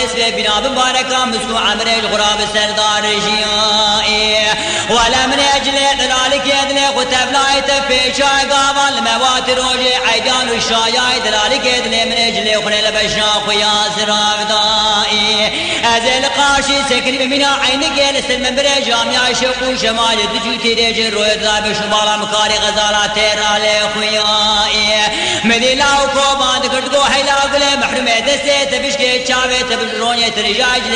اسم بنا بباركة مسكو عمر الغراب سردار جيائي ولا من أجل ذلك يدلي قتب لا يتفي شاي قابل موات روجي عيدان الشاي ذلك يدلي من أجل خلال بشاق وياسر أبدائي أزل قاشي سكن بمنا عين قيل سلم برجام يا شوق شمال دجوتي رجل رويد ذاب شمال مكاري غزالات تيرا لخويائي مدي لاو كوبان دكتو حيلا قلي محرمي دستي تبشكي تشاوي تبجروني ترجاج